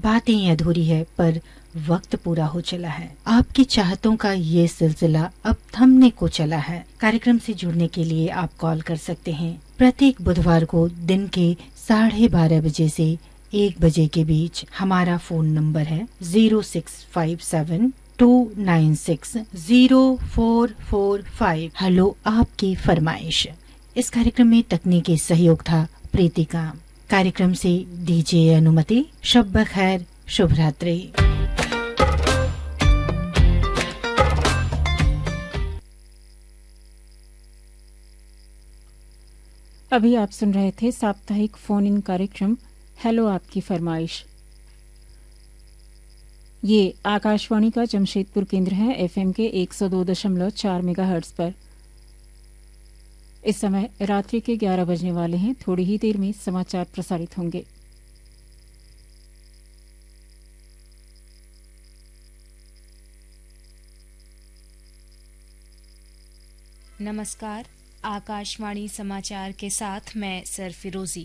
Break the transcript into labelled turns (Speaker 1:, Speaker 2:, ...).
Speaker 1: बातें अधूरी है पर वक्त पूरा हो चला है। आपकी चाहतों का ये सिलसिला अब थमने को चला है। कार्यक्रम से जुड़ने के लिए आप कॉल कर सकते हैं। प्रत्येक बुधवार को दिन के 12:30 बजे से 1 बजे के बीच। हमारा फोन नंबर है 0657296045। हेलो आपकी फरमाइश। इस कार्यक्रम में तकनीकी सहयोग था प्रीति का। कार्यक्रम से दीजिए अनुमति। शब खैर, शुभ रात्रि।
Speaker 2: अभी आप सुन रहे थे साप्ताहिक फोन इन कार्यक्रम हेलो आपकी फरमाइश। ये आकाशवाणी का जमशेदपुर केंद्र है, एफएम के 102.4 मेगाहर्ट्ज पर। इस समय रात्रि के 11 बजने वाले हैं। थोड़ी ही देर में समाचार प्रसारित होंगे।
Speaker 3: नमस्कार, आकाशवाणी समाचार के साथ मैं सरफिरोजी।